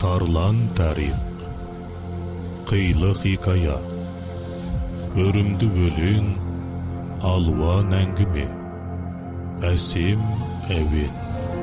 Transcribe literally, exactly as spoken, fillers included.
Тарлан тарих, қилы хикая, өрімді өлең, алуан әңгіме, әсем әуен.